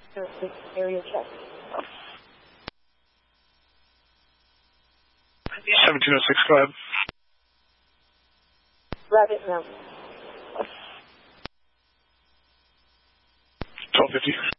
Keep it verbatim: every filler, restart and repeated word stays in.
Area check. seventeen oh six, go ahead. Rabbit now. twelve fifty.